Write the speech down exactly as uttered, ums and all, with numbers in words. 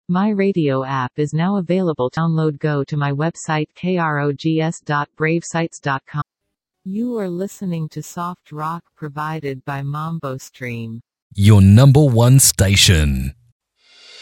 My radio app is now available. Download. Go to my website krogs dot bravesites dot com. You are listening to soft rock provided by MamboStream. Your number one station.